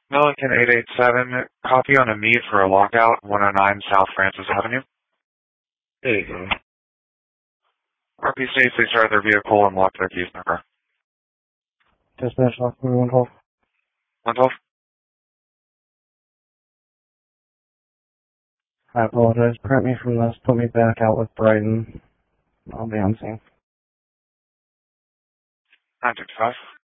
Milliken 887, copy on a meet for a lockout, 109 South Francis Avenue. There you go. RPC, please start their vehicle and lock their keys in the car. Dispatch lock 112. 112? I apologize. Print me from this. Put me back out with Brighton. I'll be on scene. 955.